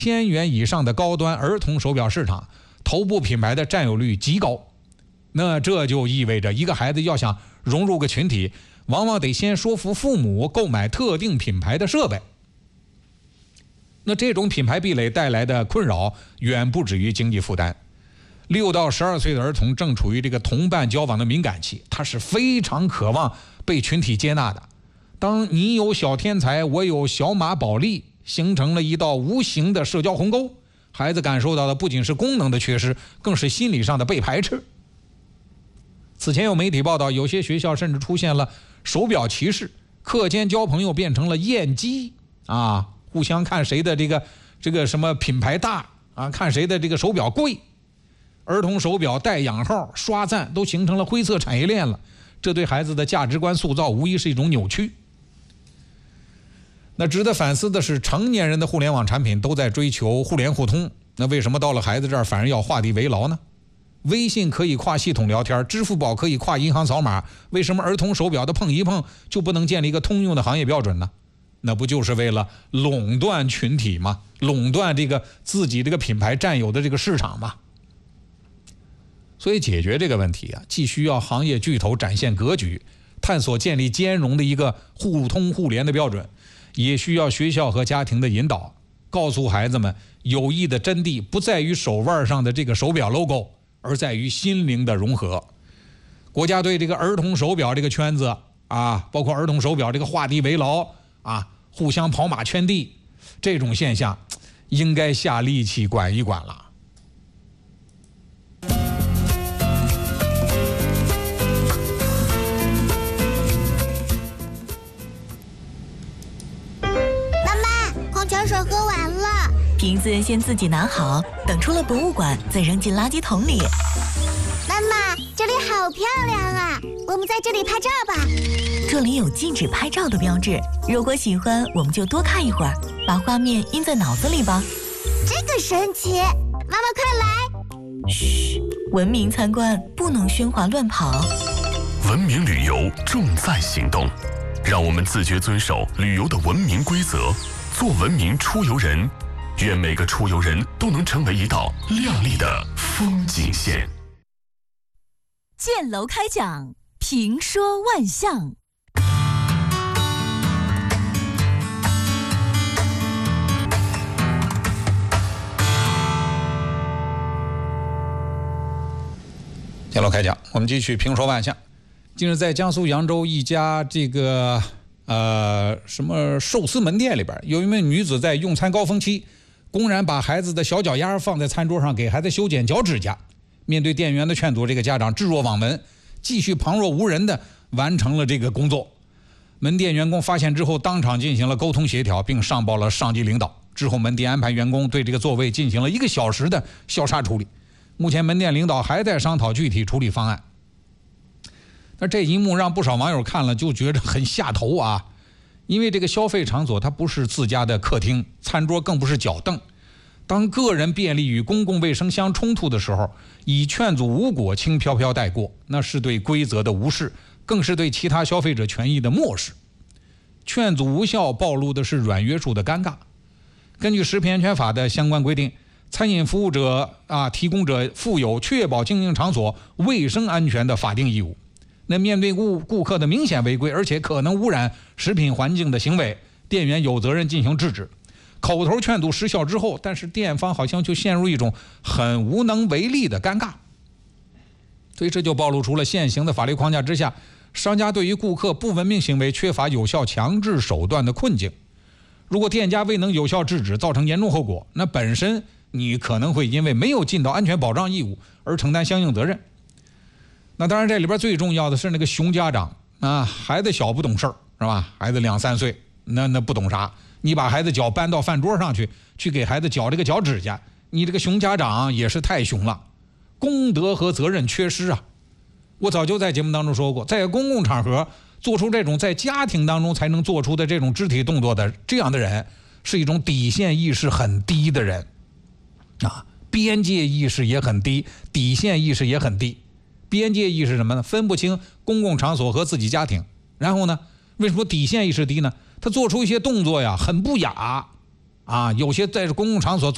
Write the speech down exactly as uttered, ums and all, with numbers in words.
千元以上的高端儿童手表市场，头部品牌的占有率极高。那这就意味着一个孩子要想融入个群体，往往得先说服父母购买特定品牌的设备。那这种品牌壁垒带来的困扰远不止于经济负担。六到十二岁的儿童正处于这个同伴交往的敏感期，他是非常渴望被群体接纳的。当你有小天才，我有小马宝莉，形成了一道无形的社交鸿沟，孩子感受到的不仅是功能的缺失，更是心理上的被排斥。此前有媒体报道，有些学校甚至出现了手表歧视，课间交朋友变成了验机啊，互相看谁的这个这个什么品牌大啊，看谁的这个手表贵。儿童手表带养号、刷赞都形成了灰色产业链了，这对孩子的价值观塑造无疑是一种扭曲。那值得反思的是，成年人的互联网产品都在追求互联互通，那为什么到了孩子这儿反而要画地为牢呢？微信可以跨系统聊天，支付宝可以跨银行扫码，为什么儿童手表的碰一碰就不能建立一个通用的行业标准呢？那不就是为了垄断群体吗？垄断这个自己这个品牌占有的这个市场吗？所以解决这个问题啊，既需要行业巨头展现格局，探索建立兼容的一个互通互联的标准，也需要学校和家庭的引导，告诉孩子们，友谊的真谛不在于手腕上的这个手表 logo， 而在于心灵的融合。国家对这个儿童手表这个圈子啊，包括儿童手表这个画地为牢啊，互相跑马圈地，这种现象应该下力气管一管了。 水喝完了， 瓶子先自己拿好，等出了博物馆再扔进垃圾桶里。 妈妈，这里好漂亮啊，我们在这里拍照吧。 这里有禁止拍照的标志，如果喜欢我们就多看一会儿，把画面印在脑子里吧。 这个神奇，妈妈快来。 嘘，文明参观不能喧哗乱跑。 文明旅游重在行动，让我们自觉遵守旅游的文明规则，做文明出游人，愿每个出游人都能成为一道亮丽的风景线。 建楼开讲，评说万象。 建楼开讲，我们继续评说万象。近日在江苏扬州一家这个呃，什么寿司门店里边，有一名女子在用餐高峰期，公然把孩子的小脚丫放在餐桌上，给孩子修剪脚指甲。面对店员的劝阻，这个家长置若罔闻，继续旁若无人的完成了这个工作。门店员工发现之后，当场进行了沟通协调，并上报了上级领导。之后，门店安排员工对这个座位进行了一个小时的消杀处理。目前，门店领导还在商讨具体处理方案。那这一幕让不少网友看了就觉得很下头啊，因为这个消费场所它不是自家的客厅，餐桌更不是脚凳。当个人便利与公共卫生相冲突的时候，以劝阻无果轻飘飘带过，那是对规则的无视，更是对其他消费者权益的漠视。劝阻无效暴露的是软约束的尴尬。根据食品安全法的相关规定，餐饮服务者啊提供者负有确保经营场所卫生安全的法定义务。那面对顾顾客的明显违规，而且可能污染食品环境的行为，店员有责任进行制止。口头劝阻失效之后，但是店方好像就陷入一种很无能为力的尴尬。所以这就暴露出了现行的法律框架之下，商家对于顾客不文明行为缺乏有效强制手段的困境。如果店家未能有效制止，造成严重后果，那本身你可能会因为没有尽到安全保障义务而承担相应责任。那当然这里边最重要的是那个熊家长啊，孩子小不懂事儿是吧？孩子两三岁，那那不懂啥，你把孩子脚搬到饭桌上去，去给孩子绞这个脚指甲，你这个熊家长也是太熊了，公德和责任缺失啊！我早就在节目当中说过，在公共场合做出这种在家庭当中才能做出的这种肢体动作的这样的人，是一种底线意识很低的人啊，边界意识也很低，底线意识也很低。边界意识什么呢？分不清公共场所和自己家庭。然后呢，为什么底线意识低呢？他做出一些动作呀，很不雅啊，有些在公共场所做